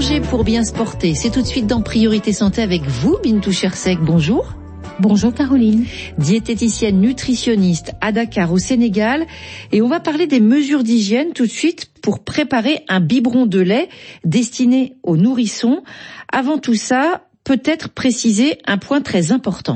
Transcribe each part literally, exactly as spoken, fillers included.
manger pour bien se porter? C'est tout de suite dans Priorité Santé avec vous, Bintou Chersek. Bonjour. Bonjour Caroline. Diététicienne nutritionniste à Dakar au Sénégal. Et on va parler des mesures d'hygiène tout de suite pour préparer un biberon de lait destiné aux nourrissons. Avant tout ça, peut-être préciser un point très important.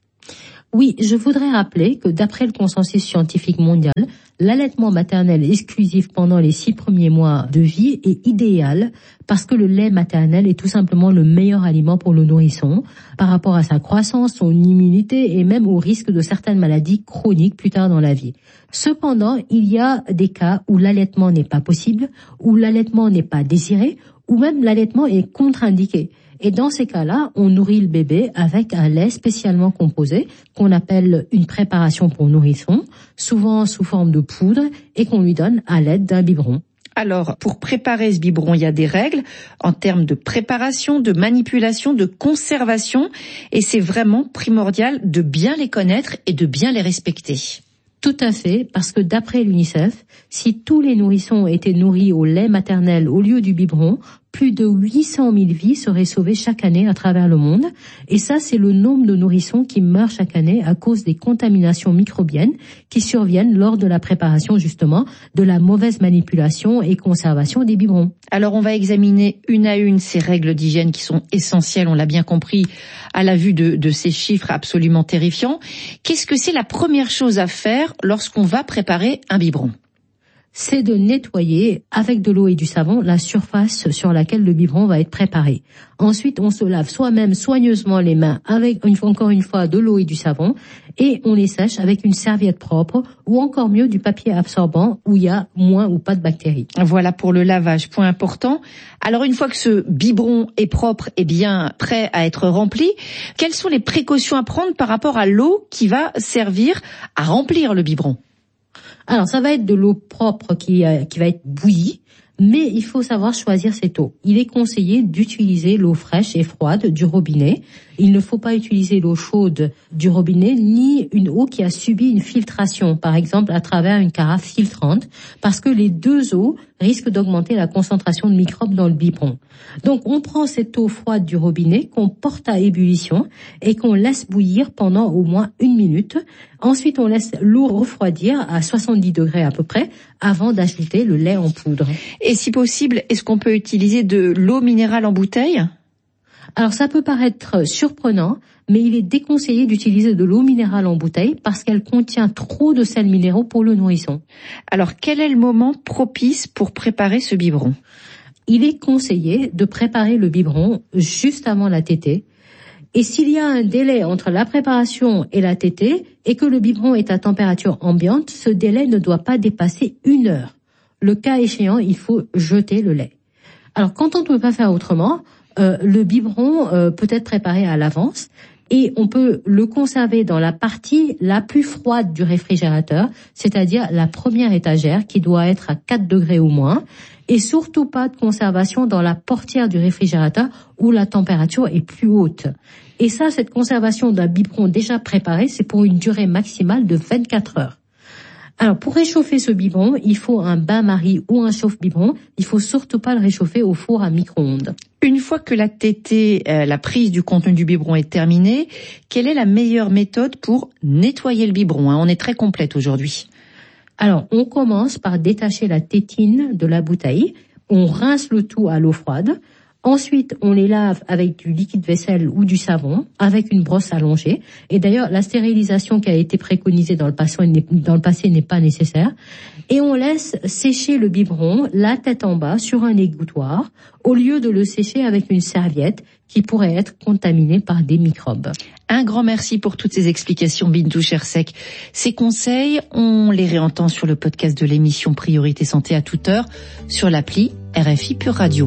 Oui, je voudrais rappeler que d'après le consensus scientifique mondial, l'allaitement maternel exclusif pendant les six premiers mois de vie est idéal parce que le lait maternel est tout simplement le meilleur aliment pour le nourrisson par rapport à sa croissance, son immunité et même au risque de certaines maladies chroniques plus tard dans la vie. Cependant, il y a des cas où l'allaitement n'est pas possible, où l'allaitement n'est pas désiré, ou même l'allaitement est contre-indiqué. Et dans ces cas-là, on nourrit le bébé avec un lait spécialement composé qu'on appelle une préparation pour nourrisson, souvent sous forme de poudre, et qu'on lui donne à l'aide d'un biberon. Alors, pour préparer ce biberon, il y a des règles en termes de préparation, de manipulation, de conservation, et c'est vraiment primordial de bien les connaître et de bien les respecter. Tout à fait, parce que d'après l'UNICEF, si tous les nourrissons étaient nourris au lait maternel au lieu du biberon, plus de huit cent mille vies seraient sauvées chaque année à travers le monde. Et ça, c'est le nombre de nourrissons qui meurent chaque année à cause des contaminations microbiennes qui surviennent lors de la préparation, justement, de la mauvaise manipulation et conservation des biberons. Alors, on va examiner une à une ces règles d'hygiène qui sont essentielles, on l'a bien compris, à la vue de, de ces chiffres absolument terrifiants. Qu'est-ce que c'est la première chose à faire lorsqu'on va préparer un biberon ? C'est de nettoyer avec de l'eau et du savon la surface sur laquelle le biberon va être préparé. Ensuite, on se lave soi-même soigneusement les mains avec, une fois, encore une fois, de l'eau et du savon et on les sèche avec une serviette propre ou encore mieux du papier absorbant où il y a moins ou pas de bactéries. Voilà pour le lavage, point important. Alors, une fois que ce biberon est propre et bien prêt à être rempli, quelles sont les précautions à prendre par rapport à l'eau qui va servir à remplir le biberon ? Alors, ça va être de l'eau propre qui, euh, qui va être bouillie, mais il faut savoir choisir cette eau. Il est conseillé d'utiliser l'eau fraîche et froide du robinet. Il ne faut pas utiliser l'eau chaude du robinet, ni une eau qui a subi une filtration, par exemple à travers une carafe filtrante, parce que les deux eaux risquent d'augmenter la concentration de microbes dans le biberon. Donc, on prend cette eau froide du robinet qu'on porte à ébullition et qu'on laisse bouillir pendant au moins une minute. Ensuite, on laisse l'eau refroidir à soixante-dix degrés à peu près avant d'ajouter le lait en poudre. Et si possible, est-ce qu'on peut utiliser de l'eau minérale en bouteille ? Alors, ça peut paraître surprenant, mais il est déconseillé d'utiliser de l'eau minérale en bouteille parce qu'elle contient trop de sels minéraux pour le nourrisson. Alors, quel est le moment propice pour préparer ce biberon ? Il est conseillé de préparer le biberon juste avant la tétée. Et s'il y a un délai entre la préparation et la tétée et que le biberon est à température ambiante, ce délai ne doit pas dépasser une heure. Le cas échéant, il faut jeter le lait. Alors, quand on ne peut pas faire autrement, euh, le biberon euh, peut être préparé à l'avance et on peut le conserver dans la partie la plus froide du réfrigérateur, c'est-à-dire la première étagère qui doit être à quatre degrés ou moins, et surtout pas de conservation dans la portière du réfrigérateur où la température est plus haute. Et ça, cette conservation d'un biberon déjà préparé, c'est pour une durée maximale de vingt-quatre heures. Alors, pour réchauffer ce biberon, il faut un bain-marie ou un chauffe-biberon. Il faut surtout pas le réchauffer au four à micro-ondes. Une fois que la tétée, euh, la prise du contenu du biberon est terminée, quelle est la meilleure méthode pour nettoyer le biberon, hein ? On est très complète aujourd'hui. Alors, on commence par détacher la tétine de la bouteille. On rince le tout à l'eau froide. Ensuite, on les lave avec du liquide vaisselle ou du savon, avec une brosse allongée. Et d'ailleurs, la stérilisation qui a été préconisée dans le passé, dans le passé n'est pas nécessaire. Et on laisse sécher le biberon, la tête en bas, sur un égouttoir, au lieu de le sécher avec une serviette qui pourrait être contaminée par des microbes. Un grand merci pour toutes ces explications, Bintou Chersek. Ces conseils, on les réentend sur le podcast de l'émission Priorité Santé à toute heure, sur l'appli R F I Pure Radio.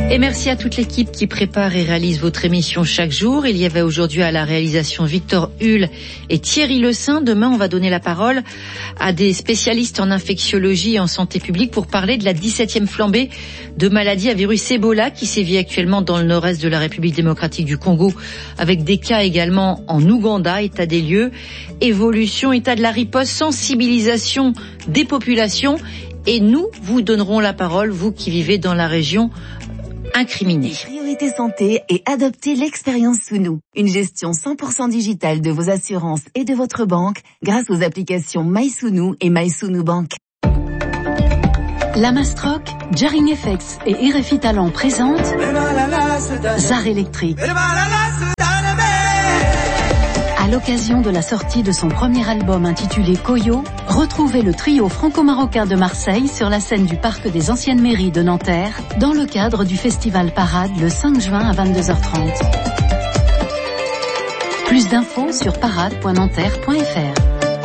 Et merci à toute l'équipe qui prépare et réalise votre émission chaque jour. Il y avait aujourd'hui à la réalisation Victor Hull et Thierry Le Saint. Demain, on va donner la parole à des spécialistes en infectiologie et en santé publique pour parler de la dix-septième flambée de maladies à virus Ebola qui sévit actuellement dans le nord-est de la République démocratique du Congo, avec des cas également en Ouganda. État des lieux, évolution, état de la riposte, sensibilisation des populations. Et nous vous donnerons la parole, vous qui vivez dans la région incriminée. Priorité santé et adoptez l'expérience Sounou. Une gestion cent pour cent digitale de vos assurances et de votre banque grâce aux applications MySounou et MySounou Bank. La Mastroc, Jaring F X et R F I Talent présentent Zar électrique. À l'occasion de la sortie de son premier album intitulé Koyo, retrouvez le trio franco-marocain de Marseille sur la scène du Parc des Anciennes Mairies de Nanterre dans le cadre du festival Parade le cinq juin à vingt-deux heures trente. Plus d'infos sur parade point nanterre point f r.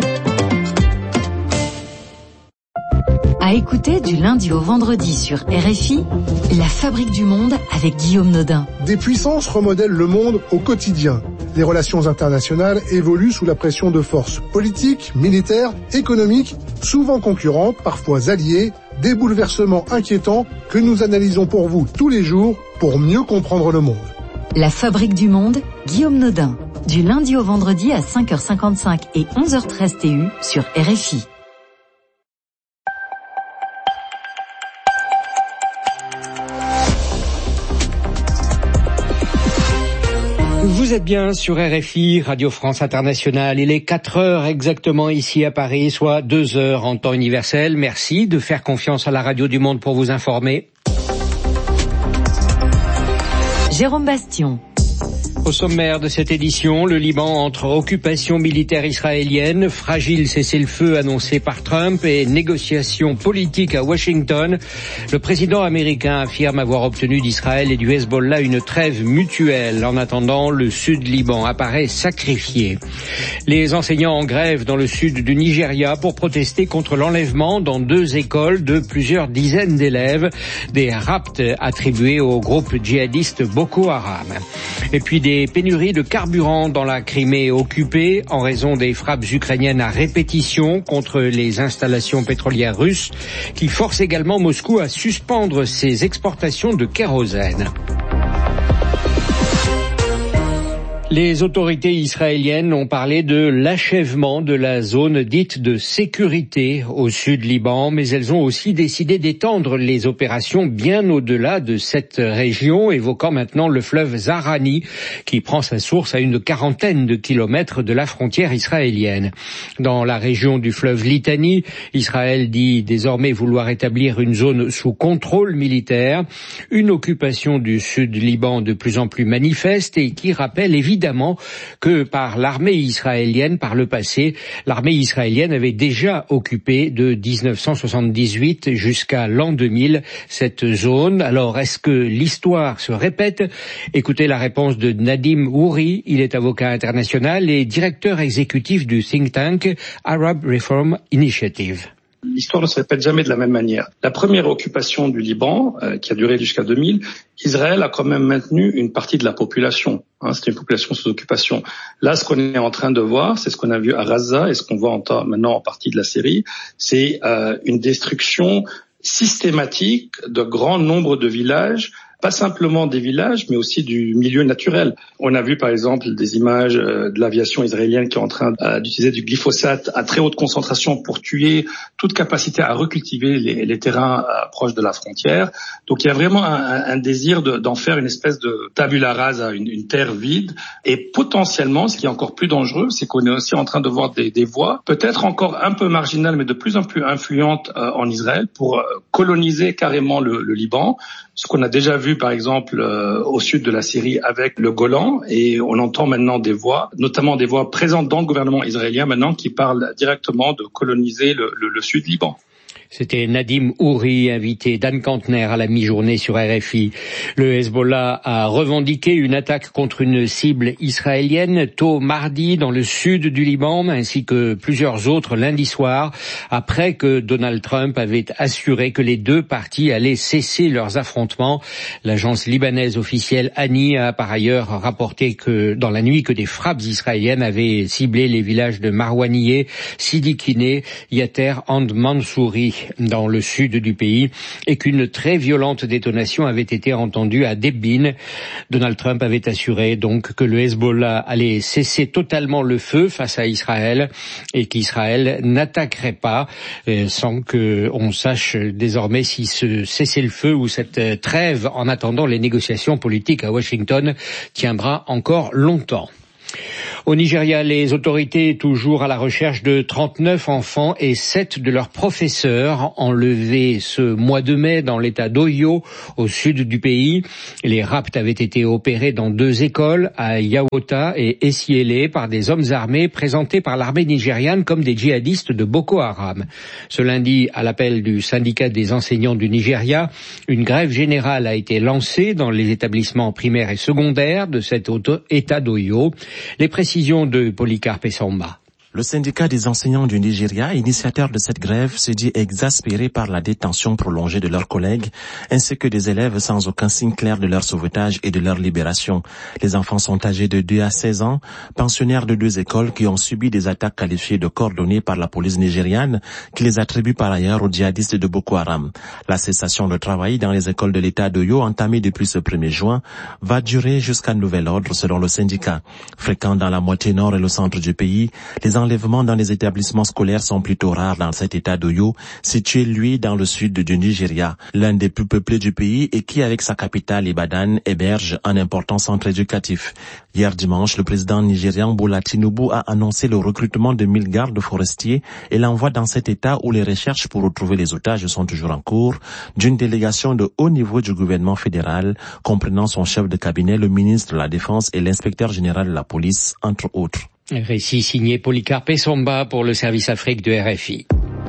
À écouter du lundi au vendredi sur R F I, La Fabrique du Monde avec Guillaume Nodin. Des puissances remodèlent le monde au quotidien. Les relations internationales évoluent sous la pression de forces politiques, militaires, économiques, souvent concurrentes, parfois alliées, des bouleversements inquiétants que nous analysons pour vous tous les jours pour mieux comprendre le monde. La Fabrique du Monde, Guillaume Nodin. Du lundi au vendredi à cinq heures cinquante-cinq et onze heures treize T U sur R F I. Vous êtes bien sur R F I, Radio France Internationale. Il est quatre heures exactement ici à Paris, soit deux heures en temps universel. Merci de faire confiance à la Radio du Monde pour vous informer. Jérôme Bastion. Au sommaire de cette édition, le Liban entre occupation militaire israélienne, fragile cessez-le-feu annoncé par Trump et négociations politiques à Washington. Le président américain affirme avoir obtenu d'Israël et du Hezbollah une trêve mutuelle. En attendant, le sud Liban apparaît sacrifié. Les enseignants en grève dans le sud du Nigeria pour protester contre l'enlèvement dans deux écoles de plusieurs dizaines d'élèves, des rapts attribués au groupe djihadiste Boko Haram. Et puis des Des pénuries de carburant dans la Crimée occupée en raison des frappes ukrainiennes à répétition contre les installations pétrolières russes qui forcent également Moscou à suspendre ses exportations de kérosène. Les autorités israéliennes ont parlé de l'achèvement de la zone dite de sécurité au sud Liban, mais elles ont aussi décidé d'étendre les opérations bien au-delà de cette région, évoquant maintenant le fleuve Zahrani, qui prend sa source à une quarantaine de kilomètres de la frontière israélienne. Dans la région du fleuve Litani, Israël dit désormais vouloir établir une zone sous contrôle militaire, une occupation du sud Liban de plus en plus manifeste et qui rappelle évidemment Évidemment que par l'armée israélienne, par le passé, l'armée israélienne avait déjà occupé de dix-neuf cent soixante-dix-huit jusqu'à l'an deux mille cette zone. Alors, est-ce que l'histoire se répète? Écoutez la réponse de Nadim Houri. Il est avocat international et directeur exécutif du think tank Arab Reform Initiative. L'histoire ne se répète jamais de la même manière. La première occupation du Liban, euh, qui a duré jusqu'à deux mille, Israël a quand même maintenu une partie de la population. Hein, c'était une population sous occupation. Là, ce qu'on est en train de voir, c'est ce qu'on a vu à Gaza et ce qu'on voit en temps, maintenant en partie de la Syrie, c'est euh, une destruction systématique de grands nombres de villages, pas simplement des villages, mais aussi du milieu naturel. On a vu par exemple des images euh, de l'aviation israélienne qui est en train euh, d'utiliser du glyphosate à très haute concentration pour tuer toute capacité à recultiver les, les terrains euh, proches de la frontière. Donc il y a vraiment un, un désir de, d'en faire une espèce de tabula rasa, une, une terre vide. Et potentiellement, ce qui est encore plus dangereux, c'est qu'on est aussi en train de voir des, des voies, peut-être encore un peu marginales, mais de plus en plus influentes euh, en Israël, pour euh, coloniser carrément le, le Liban. Ce qu'on a déjà vu, par exemple, euh, au sud de la Syrie avec le Golan, et on entend maintenant des voix, notamment des voix présentes dans le gouvernement israélien maintenant, qui parlent directement de coloniser le, le, le sud Liban. C'était Nadim Houri, invité d'Anne Kantner à la mi-journée sur R F I. Le Hezbollah a revendiqué une attaque contre une cible israélienne tôt mardi dans le sud du Liban, ainsi que plusieurs autres lundi soir, après que Donald Trump avait assuré que les deux parties allaient cesser leurs affrontements. L'agence libanaise officielle Ani a par ailleurs rapporté que dans la nuit que des frappes israéliennes avaient ciblé les villages de Marwaniyeh, Sidikine, Yater and Mansouri dans le sud du pays et qu'une très violente détonation avait été entendue à Debbin. Donald Trump avait assuré donc que le Hezbollah allait cesser totalement le feu face à Israël et qu'Israël n'attaquerait pas euh, sans que on sache désormais si ce cessez-le-feu ou cette trêve en attendant les négociations politiques à Washington tiendra encore longtemps. Au Nigeria, les autorités toujours à la recherche de trente-neuf enfants et sept de leurs professeurs enlevés ce mois de mai dans l'état d'Oyo, au sud du pays. Les rapts avaient été opérés dans deux écoles, à Yawota et Esiele, par des hommes armés présentés par l'armée nigériane comme des djihadistes de Boko Haram. Ce lundi, à l'appel du syndicat des enseignants du Nigeria, une grève générale a été lancée dans les établissements primaires et secondaires de cet état d'Oyo. Les précisions de Polycarpe Samba. Le syndicat des enseignants du Nigeria, initiateur de cette grève, se dit exaspéré par la détention prolongée de leurs collègues, ainsi que des élèves sans aucun signe clair de leur sauvetage et de leur libération. Les enfants sont âgés de deux à seize ans, pensionnaires de deux écoles qui ont subi des attaques qualifiées de coordonnées par la police nigériane, qui les attribue par ailleurs aux djihadistes de Boko Haram. La cessation de travail dans les écoles de l'État d'Oyo, entamée depuis ce premier juin, va durer jusqu'à nouvel ordre selon le syndicat. Fréquent dans la moitié nord et le centre du pays, les enlèvements dans les établissements scolaires sont plutôt rares dans cet état d'Oyo, situé lui dans le sud du Nigeria, l'un des plus peuplés du pays et qui, avec sa capitale Ibadan, héberge un important centre éducatif. Hier dimanche, le président nigérian Bola Tinubu a annoncé le recrutement de mille gardes forestiers et l'envoi dans cet état où les recherches pour retrouver les otages sont toujours en cours d'une délégation de haut niveau du gouvernement fédéral, comprenant son chef de cabinet, le ministre de la Défense et l'inspecteur général de la police, entre autres. Récit signé Polycarpe Samba pour le service Afrique de R F I.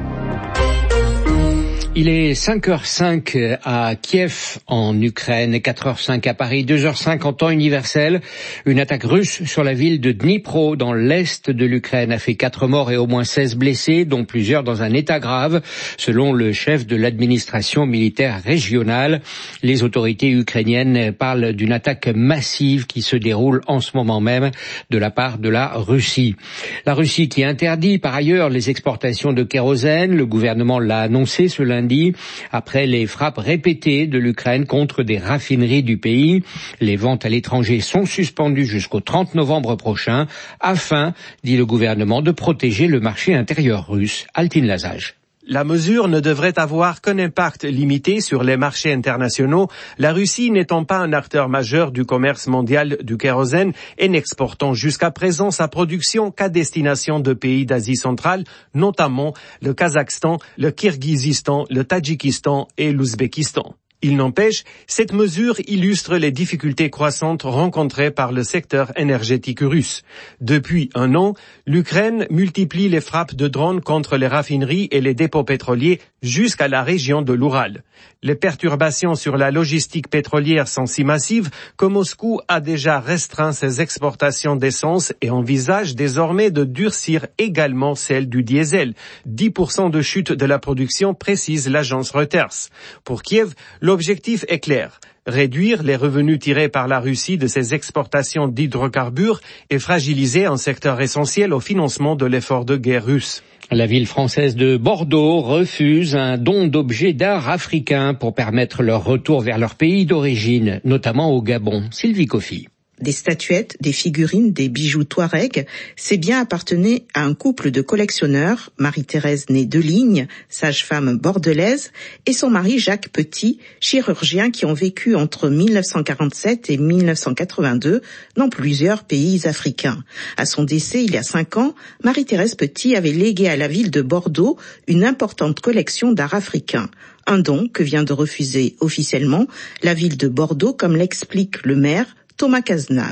Il est cinq heures cinq à Kiev, en Ukraine, quatre heures cinq à Paris, deux heures cinq en temps universel. Une attaque russe sur la ville de Dnipro, dans l'est de l'Ukraine, a fait quatre morts et au moins seize blessés, dont plusieurs dans un état grave, selon le chef de l'administration militaire régionale. Les autorités ukrainiennes parlent d'une attaque massive qui se déroule en ce moment même de la part de la Russie. La Russie qui interdit par ailleurs les exportations de kérosène, le gouvernement l'a annoncé ce lundi, après les frappes répétées de l'Ukraine contre des raffineries du pays. Les ventes à l'étranger sont suspendues jusqu'au trente novembre prochain, afin, dit le gouvernement, de protéger le marché intérieur russe. Altine Lazage. La mesure ne devrait avoir qu'un impact limité sur les marchés internationaux, la Russie n'étant pas un acteur majeur du commerce mondial du kérosène et n'exportant jusqu'à présent sa production qu'à destination de pays d'Asie centrale, notamment le Kazakhstan, le Kirghizistan, le Tadjikistan et l'Ouzbékistan. Il n'empêche, cette mesure illustre les difficultés croissantes rencontrées par le secteur énergétique russe. Depuis un an, l'Ukraine multiplie les frappes de drones contre les raffineries et les dépôts pétroliers jusqu'à la région de l'Oural. Les perturbations sur la logistique pétrolière sont si massives que Moscou a déjà restreint ses exportations d'essence et envisage désormais de durcir également celle du diesel. dix pour cent de chute de la production, précise l'agence Reuters. Pour Kiev, l'objectif est clair. Réduire les revenus tirés par la Russie de ses exportations d'hydrocarbures et fragiliser un secteur essentiel au financement de l'effort de guerre russe. La ville française de Bordeaux refuse un don d'objets d'art africains pour permettre leur retour vers leur pays d'origine, notamment au Gabon. Sylvie Coffy. Des statuettes, des figurines, des bijoux touareg, ces biens appartenaient à un couple de collectionneurs, Marie-Thérèse née Deligne, sage-femme bordelaise, et son mari Jacques Petit, chirurgien qui ont vécu entre mille neuf cent quarante-sept et mille neuf cent quatre-vingt-deux dans plusieurs pays africains. À son décès il y a cinq ans, Marie-Thérèse Petit avait légué à la ville de Bordeaux une importante collection d'art africain. Un don que vient de refuser officiellement la ville de Bordeaux, comme l'explique le maire Thomas Cazenave.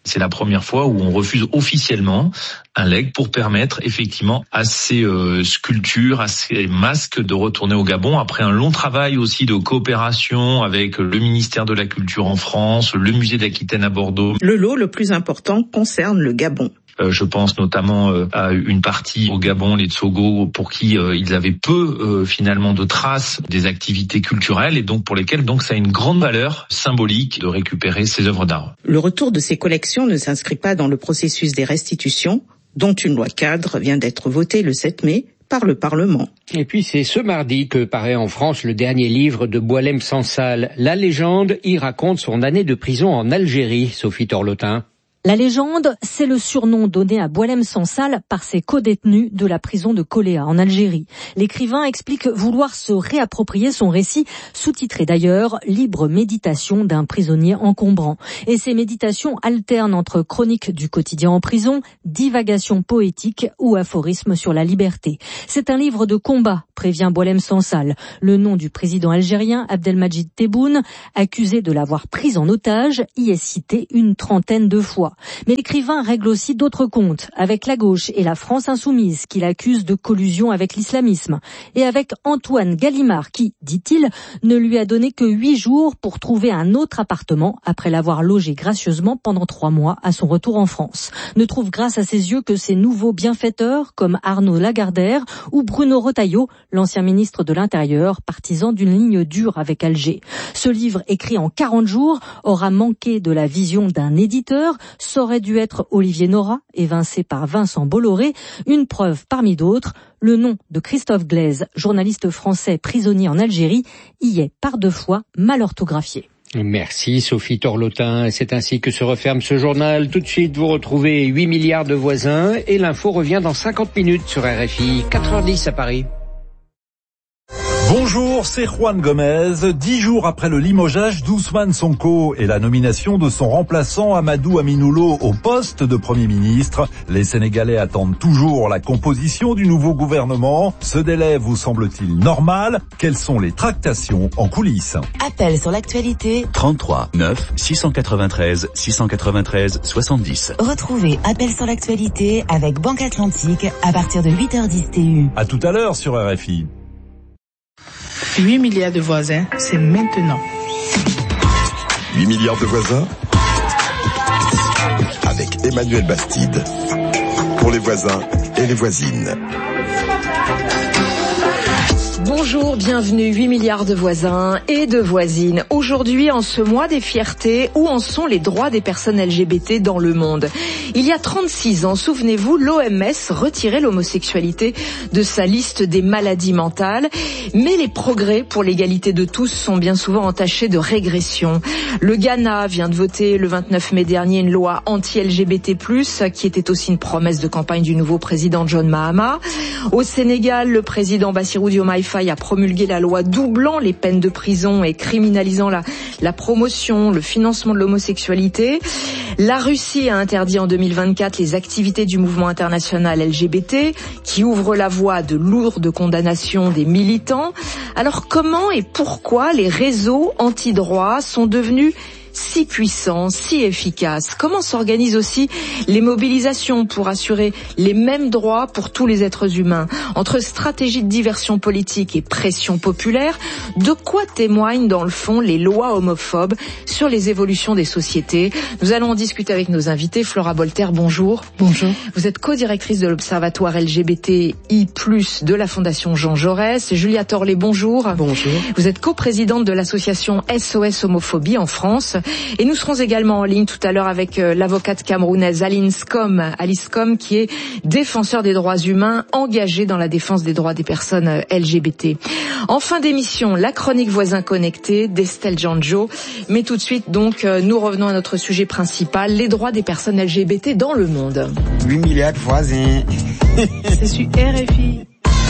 C'est la première fois où on refuse officiellement un legs pour permettre effectivement à ces euh, sculptures, à ces masques de retourner au Gabon après un long travail aussi de coopération avec le ministère de la Culture en France, le musée d'Aquitaine à Bordeaux. Le lot le plus important concerne le Gabon. Euh, je pense notamment euh, à une partie au Gabon, les Tsogo, pour qui euh, ils avaient peu euh, finalement de traces des activités culturelles et donc pour lesquelles donc ça a une grande valeur symbolique de récupérer ces œuvres d'art. Le retour de ces collections ne s'inscrit pas dans le processus des restitutions, dont une loi cadre vient d'être votée le sept mai par le Parlement. Et puis c'est ce mardi que paraît en France le dernier livre de Boualem Sansal. La légende y raconte son année de prison en Algérie, Sophie Torlotin. La légende, c'est le surnom donné à Boualem Sansal par ses codétenus de la prison de Koléa en Algérie. L'écrivain explique vouloir se réapproprier son récit, sous-titré d'ailleurs « Libre méditation d'un prisonnier encombrant ». Et ces méditations alternent entre chroniques du quotidien en prison, divagations poétiques ou aphorismes sur la liberté. C'est un livre de combat, prévient Boualem Sansal. Le nom du président algérien Abdelmadjid Tebboune, accusé de l'avoir pris en otage, y est cité une trentaine de fois. Mais l'écrivain règle aussi d'autres comptes, avec la gauche et la France insoumise, qu'il accuse de collusion avec l'islamisme, et avec Antoine Gallimard, qui, dit-il, ne lui a donné que huit jours pour trouver un autre appartement après l'avoir logé gracieusement pendant trois mois à son retour en France. Ne trouve grâce à ses yeux que ses nouveaux bienfaiteurs, comme Arnaud Lagardère ou Bruno Retailleau, l'ancien ministre de l'Intérieur, partisan d'une ligne dure avec Alger. Ce livre, écrit en quarante jours, aura manqué de la vision d'un éditeur. Ça aurait dû être Olivier Nora, évincé par Vincent Bolloré, une preuve parmi d'autres. Le nom de Christophe Glaise, journaliste français prisonnier en Algérie, y est par deux fois mal orthographié. Merci Sophie Torlotin. C'est ainsi que se referme ce journal. Tout de suite, vous retrouvez huit milliards de voisins et l'info revient dans cinquante minutes sur R F I, quatre heures dix à Paris. Bonjour, c'est Juan Gomez. Dix jours après le limogeage d'Ousmane Sonko et la nomination de son remplaçant Amadou Aminoulo au poste de Premier ministre, les Sénégalais attendent toujours la composition du nouveau gouvernement. Ce délai vous semble-t-il normal? Quelles sont les tractations en coulisses? Appel sur l'actualité trente-trois neuf six cent quatre-vingt-treize six cent quatre-vingt-treize soixante-dix. Retrouvez Appel sur l'actualité avec Banque Atlantique à partir de huit heures dix T U. À tout à l'heure sur R F I. huit milliards de voisins, c'est maintenant. huit milliards de voisins avec Emmanuel Bastide. Pour les voisins et les voisines. Bonjour, bienvenue, huit milliards de voisins et de voisines. Aujourd'hui, en ce mois des fiertés, où en sont les droits des personnes L G B T dans le monde? Il y a trente-six ans, souvenez-vous, l'O M S retirait l'homosexualité de sa liste des maladies mentales. Mais les progrès pour l'égalité de tous sont bien souvent entachés de régression. Le Ghana vient de voter le vingt-neuf mai dernier une loi anti-L G B T plus, qui était aussi une promesse de campagne du nouveau président John Mahama. Au Sénégal, le président Bassirou Diomaye Faye a promulgué la loi doublant les peines de prison et criminalisant la, la promotion, le financement de l'homosexualité. La Russie a interdit en deux mille vingt-quatre les activités du mouvement international L G B T, qui ouvre la voie à de lourdes condamnations des militants. Alors comment et pourquoi les réseaux anti-droits sont devenus si puissants, si efficaces? Comment s'organisent aussi les mobilisations pour assurer les mêmes droits pour tous les êtres humains? Entre stratégie de diversion politique et pression populaire, de quoi témoignent dans le fond les lois homophobes sur les évolutions des sociétés? Nous allons en discuter avec nos invités. Flora Bolter, bonjour. Bonjour. Vous êtes co-directrice de l'Observatoire L G B T I plus, de la Fondation Jean Jaurès. Julia Torlet, bonjour. Bonjour. Vous êtes coprésidente de l'association S O S Homophobie en France. Et nous serons également en ligne tout à l'heure avec euh, l'avocate camerounaise Aline Scom, Alice Scom, qui est défenseur des droits humains, engagée dans la défense des droits des personnes euh, L G B T. En fin d'émission, la chronique Voisins connectés d'Estelle Janjo. Mais tout de suite, donc, euh, nous revenons à notre sujet principal, les droits des personnes L G B T dans le monde. huit milliards de voisins. C'est sur R F I.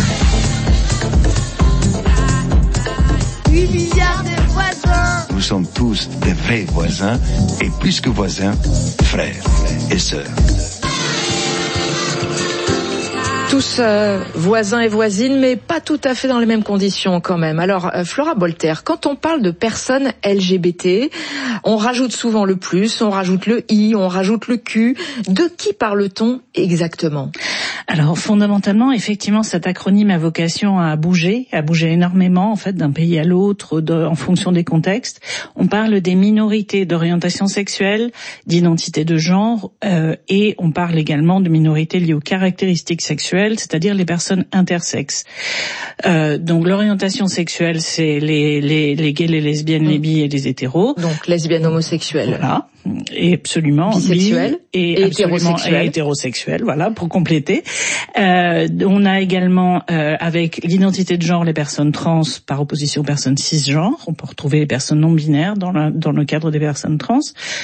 huit milliards de voisins. Nous sommes tous des vrais voisins et plus que voisins, frères et sœurs. Tous euh, voisins et voisines, mais pas tout à fait dans les mêmes conditions quand même. Alors, euh, Flora Bolter, quand on parle de personnes L G B T, on rajoute souvent le plus, on rajoute le I, on rajoute le Q. De qui parle-t-on exactement ? Alors, fondamentalement, effectivement, cet acronyme a vocation à bouger, à bouger énormément, en fait, d'un pays à l'autre, de, en fonction des contextes. On parle des minorités d'orientation sexuelle, d'identité de genre, euh, et on parle également de minorités liées aux caractéristiques sexuelles, c'est-à-dire les personnes intersexes. Euh, donc l'orientation sexuelle, c'est les, les, les gays, les lesbiennes, mmh. les bi et les hétéros. Donc lesbiennes, homosexuelles. Voilà. Et absolument bisexuels et, et hétérosexuels. Et hétérosexuels, voilà, pour compléter. Euh, on a également euh, avec l'identité de genre les personnes trans par opposition aux personnes cisgenres. On peut retrouver les personnes non binaires dans, la, dans le cadre des personnes trans.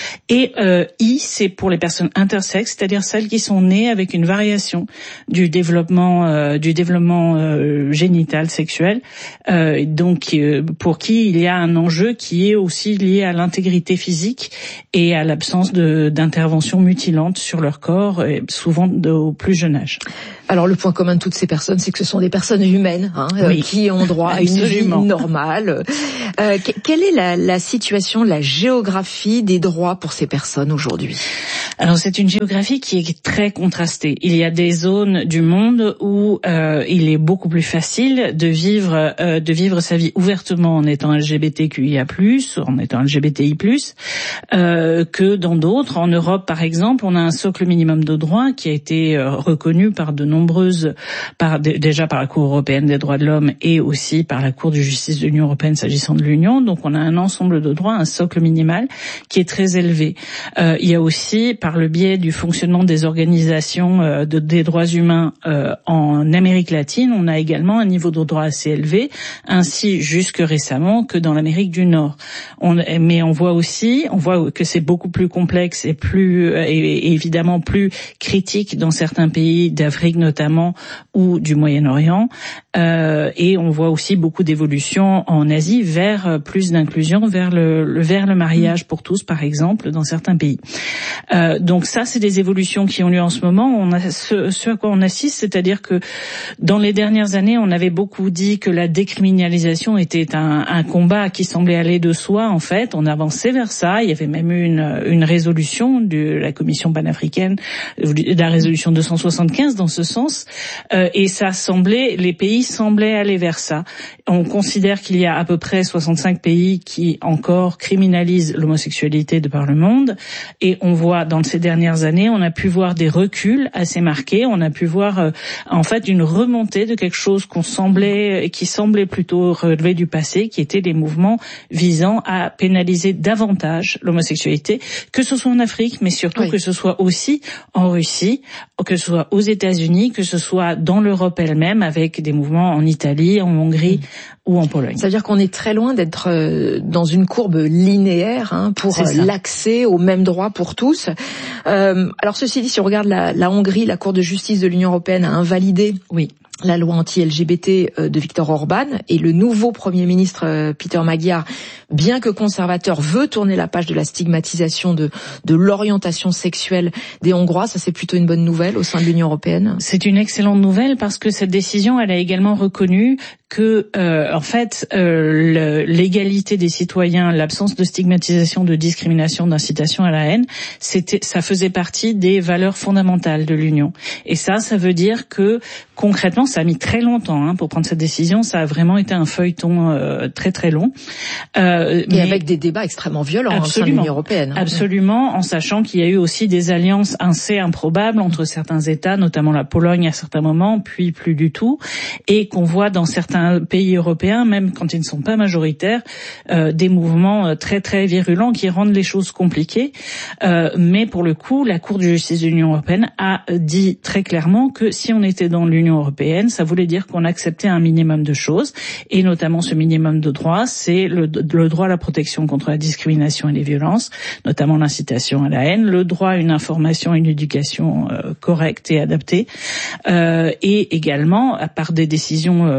Et euh, I, c'est pour les personnes intersexes, c'est-à-dire celles qui sont nées avec une variation du développement euh, du développement euh, génital sexuel. Euh, donc euh, pour qui il y a un enjeu qui est aussi lié à l'intégrité physique et à l'absence de, d'intervention mutilante sur leur corps, et souvent de, au plus jeune âge. Alors le point commun de toutes ces personnes, c'est que ce sont des personnes humaines, hein, oui. euh, qui ont droit à une vie normale. Euh, quelle est la, la situation, la géographie des droits pour ces personnes aujourd'hui ? Alors c'est une géographie qui est très contrastée. Il y a des zones du monde où euh, il est beaucoup plus facile de vivre euh, de vivre sa vie ouvertement en étant L G B T Q I A plus, en étant L G B T I plus, euh, que dans d'autres. En Europe, par exemple, on a un socle minimum de droits qui a été euh, reconnu par de nombreuses, par déjà par la Cour européenne des droits de l'homme et aussi par la Cour de justice de l'Union européenne s'agissant de l'Union. Donc on a un ensemble de droits, un socle minimal qui est très élevé. Euh, il y a aussi, par le biais du fonctionnement des organisations euh, de, des droits humains euh, en Amérique latine, on a également un niveau de droit assez élevé, ainsi jusque récemment que dans l'Amérique du Nord. On, mais on voit aussi, on voit que c'est beaucoup plus complexe et plus et, et évidemment plus critique dans certains pays d'Afrique notamment ou du Moyen-Orient. Euh, et on voit aussi beaucoup d'évolutions en Asie vers plus d'inclusion, vers le, le vers le mariage pour tous, par exemple, dans certains pays. Euh, donc ça, c'est des évolutions qui ont lieu en ce moment. On a ce, ce à quoi on assiste, c'est-à-dire que dans les dernières années, on avait beaucoup dit que la décriminalisation était un, un combat qui semblait aller de soi. En fait, on avançait vers ça. Il y avait même eu une, une résolution de la Commission panafricaine, de la résolution deux cent soixante-quinze dans ce sens, euh, et ça semblait, les pays semblaient aller vers ça. On considère qu'il y a à peu près soixante-cinq pays qui encore criminalisent l'homosexualité de par le monde, et on voit dans ces dernières années, on a pu voir des reculs assez marqués, on a pu voir euh, en fait une remontée de quelque chose qu'on semblait, qui semblait plutôt relever du passé, qui étaient les mouvements visant à pénaliser davantage l'homosexualité, que ce soit en Afrique, mais surtout oui. que ce soit aussi en Russie, que ce soit aux États-Unis, que ce soit dans l'Europe elle-même, avec des mouvements en Italie, en Hongrie mmh. ou en Pologne. Ça veut dire qu'on est très loin d'être dans une courbe linéaire hein, pour l'accès aux mêmes droits pour tous. Euh, alors ceci dit, si on regarde la, la Hongrie, la Cour de justice de l'Union européenne a invalidé oui. la loi anti-L G B T de Viktor Orban, et le nouveau Premier ministre Peter Magyar, bien que conservateur, veut tourner la page de la stigmatisation de, de l'orientation sexuelle des Hongrois. Ça, c'est plutôt une bonne nouvelle au sein de l'Union européenne. C'est une excellente nouvelle parce que cette décision, elle a également reconnu que, euh, en fait, euh, l'égalité des citoyens, l'absence de stigmatisation, de discrimination, d'incitation à la haine, c'était, ça faisait partie des valeurs fondamentales de l'Union. Et ça, ça veut dire que concrètement, ça a mis très longtemps hein, pour prendre cette décision. Ça a vraiment été un feuilleton euh, très très long. Euh, Et mais avec des débats extrêmement violents au sein de l'Union européenne. Absolument, en sachant qu'il y a eu aussi des alliances assez improbables entre certains États, notamment la Pologne à certains moments, puis plus du tout, et qu'on voit dans certains pays européens, même quand ils ne sont pas majoritaires, euh, des mouvements très très virulents qui rendent les choses compliquées. Euh, mais pour le coup, la Cour de justice de l'Union européenne a dit très clairement que si on était dans l'Union européenne, ça voulait dire qu'on acceptait un minimum de choses, et notamment ce minimum de droits, c'est le, le droit à la protection contre la discrimination et les violences, notamment l'incitation à la haine, le droit à une information et une éducation euh, correcte et adaptée, euh, et également, à part des décisions euh, plus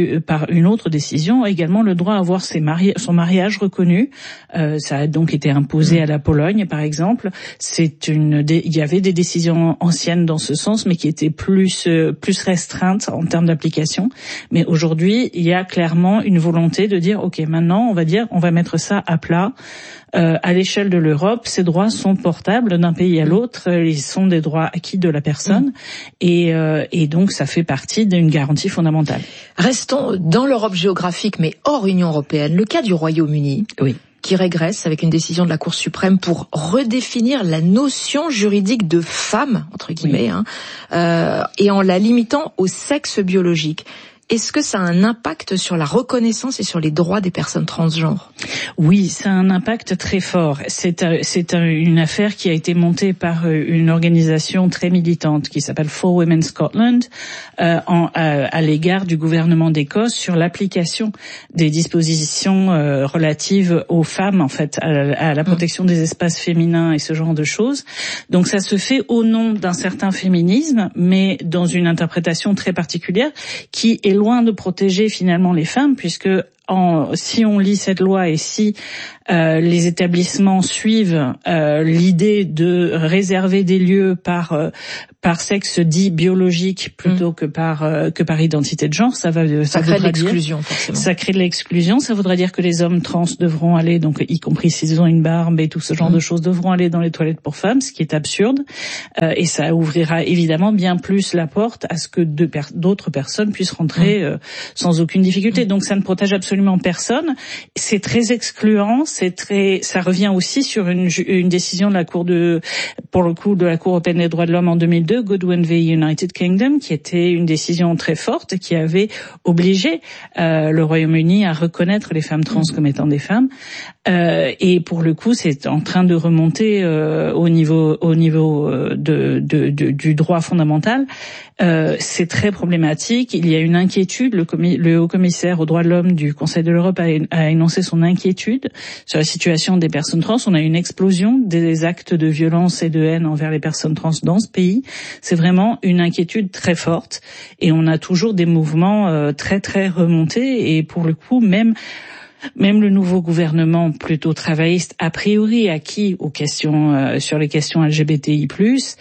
par une autre décision, également le droit à avoir ses mari- son mariage reconnu. Euh, ça a donc été imposé à la Pologne, par exemple. C'est une, il y avait des décisions anciennes dans ce sens, mais qui étaient plus euh, plus restreintes en termes d'application. Mais aujourd'hui, il y a clairement une volonté de dire, ok, maintenant, on va dire, on va mettre ça à plat. Euh, à l'échelle de l'Europe, ces droits sont portables d'un pays à l'autre. Ils sont des droits acquis de la personne, mmh. et, euh, et donc ça fait partie d'une garantie fondamentale. Restons dans l'Europe géographique, mais hors Union européenne. Le cas du Royaume-Uni. Oui. Qui régresse avec une décision de la Cour suprême pour redéfinir la notion juridique de femme, entre guillemets, oui. hein, euh, et en la limitant au sexe biologique. Est-ce que ça a un impact sur la reconnaissance et sur les droits des personnes transgenres? Oui, ça a un impact très fort. C'est, c'est une affaire qui a été montée par une organisation très militante qui s'appelle For Women Scotland euh, en, à, à l'égard du gouvernement d'Écosse sur l'application des dispositions euh, relatives aux femmes, en fait, à, à la protection des espaces féminins et ce genre de choses. Donc ça se fait au nom d'un certain féminisme, mais dans une interprétation très particulière qui est loin de protéger finalement les femmes, puisque en, si on lit cette loi et si euh, les établissements suivent euh, l'idée de réserver des lieux par euh, par sexe dit biologique plutôt mmh. que par euh, que par identité de genre, ça va ça, ça crée de l'exclusion dire, forcément. Ça crée de l'exclusion, ça voudrait dire que les hommes trans devront aller, donc y compris s'ils ont une barbe et tout ce genre mmh. de choses, devront aller dans les toilettes pour femmes, ce qui est absurde, euh, et ça ouvrira évidemment bien plus la porte à ce que de per- d'autres personnes puissent rentrer mmh. euh, sans aucune difficulté. Mmh. Donc ça ne protège absolument personne. C'est très excluant. C'est très. Ça revient aussi sur une, une décision de la Cour de, pour le coup, de la Cour européenne des droits de l'homme en deux mille deux, Goodwin v United Kingdom, qui était une décision très forte qui avait obligé euh, le Royaume-Uni à reconnaître les femmes trans comme étant des femmes. Euh, et pour le coup, c'est en train de remonter euh, au niveau, au niveau de, de, de, du droit fondamental. Euh, c'est très problématique. Il y a une inquiétude. Le, commis, le haut-commissaire aux droits de l'homme du Conseil de l'Europe a, a énoncé son inquiétude sur la situation des personnes trans. On a une explosion des actes de violence et de haine envers les personnes trans dans ce pays. C'est vraiment une inquiétude très forte. Et on a toujours des mouvements euh, très très remontés. Et pour le coup, même Même le nouveau gouvernement plutôt travailliste, a priori acquis aux questions euh, sur les questions L G B T I plus,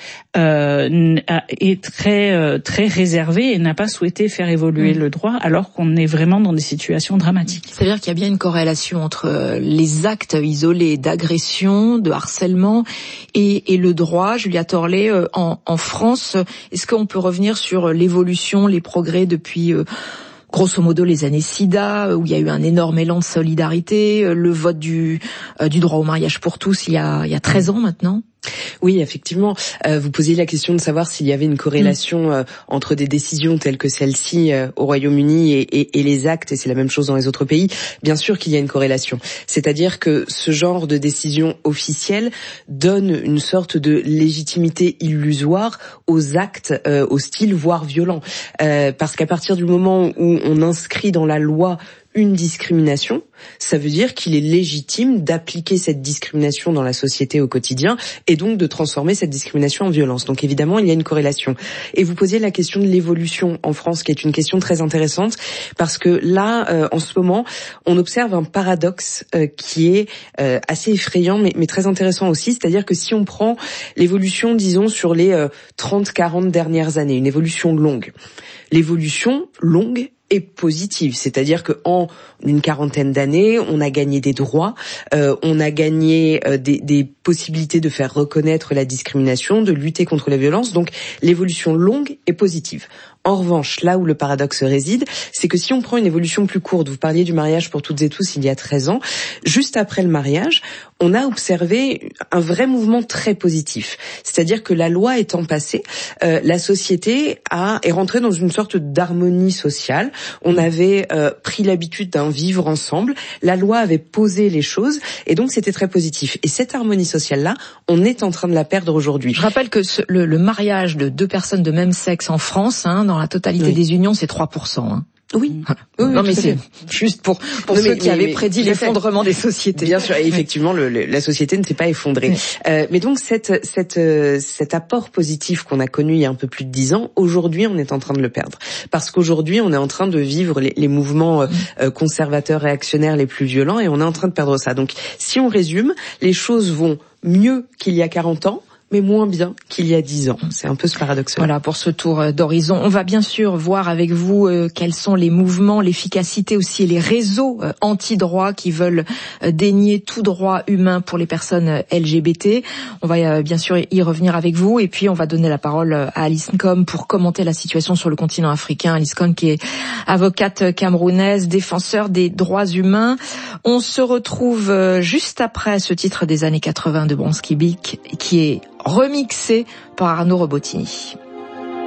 euh, est très euh, très réservé et n'a pas souhaité faire évoluer mmh. le droit, alors qu'on est vraiment dans des situations dramatiques. C'est-à-dire qu'il y a bien une corrélation entre les actes isolés d'agression, de harcèlement et, et le droit. Julia Torlet, euh, en, en France, est-ce qu'on peut revenir sur l'évolution, les progrès depuis euh, grosso modo les années SIDA, où il y a eu un énorme élan de solidarité, le vote du euh, du droit au mariage pour tous il y a il y a treize ans maintenant? Oui, effectivement. Euh, vous posiez la question de savoir s'il y avait une corrélation euh, entre des décisions telles que celle-ci euh, au Royaume-Uni et, et, et les actes, et c'est la même chose dans les autres pays. Bien sûr qu'il y a une corrélation. C'est-à-dire que ce genre de décision officielle donne une sorte de légitimité illusoire aux actes euh, hostiles, voire violents. Euh, parce qu'à partir du moment où on inscrit dans la loi une discrimination, ça veut dire qu'il est légitime d'appliquer cette discrimination dans la société au quotidien et donc de transformer cette discrimination en violence. Donc évidemment, il y a une corrélation. Et vous posiez la question de l'évolution en France, qui est une question très intéressante, parce que là, euh, en ce moment, on observe un paradoxe euh, qui est euh, assez effrayant, mais, mais très intéressant aussi. C'est-à-dire que si on prend l'évolution, disons, sur les euh, trente quarante dernières années, une évolution longue, l'évolution longue est positive, c'est-à-dire que en une quarantaine d'années, on a gagné des droits, euh, on a gagné euh, des, des possibilités de faire reconnaître la discrimination, de lutter contre la violence. Donc l'évolution longue est positive. En revanche, là où le paradoxe réside, c'est que si on prend une évolution plus courte, vous parliez du mariage pour toutes et tous il y a treize ans, juste après le mariage, on a observé un vrai mouvement très positif. C'est-à-dire que la loi étant passée, euh, la société a, est rentrée dans une sorte d'harmonie sociale. On avait euh, pris l'habitude d'un vivre ensemble, la loi avait posé les choses, et donc c'était très positif. Et cette harmonie sociale-là, on est en train de la perdre aujourd'hui. Je rappelle que ce, le, le mariage de deux personnes de même sexe en France, hein, dans la totalité oui. des unions, c'est trois pour cent. Hein. Oui. oui non, mais c'est juste pour, pour non, ceux mais, qui mais, avaient mais, prédit l'effondrement des sociétés. Bien sûr, et effectivement, le, le, la société ne s'est pas effondrée. Oui. Euh, mais donc, cette, cette, euh, cet apport positif qu'on a connu il y a un peu plus de dix ans, aujourd'hui, on est en train de le perdre. Parce qu'aujourd'hui, on est en train de vivre les, les mouvements euh, conservateurs, réactionnaires les plus violents, et on est en train de perdre ça. Donc, si on résume, les choses vont mieux qu'il y a quarante ans, mais moins bien qu'il y a dix ans. C'est un peu ce paradoxe. Voilà pour ce tour d'horizon. On va bien sûr voir avec vous euh, quels sont les mouvements, l'efficacité aussi et les réseaux euh, anti-droits qui veulent euh, dénier tout droit humain pour les personnes L G B T. On va euh, bien sûr y revenir avec vous et puis on va donner la parole à Alice Ngom pour commenter la situation sur le continent africain. Alice Ngom qui est avocate camerounaise, défenseur des droits humains. On se retrouve euh, juste après ce titre des années quatre-vingts de Bronski Beat qui est remixé par Arnaud Robotini.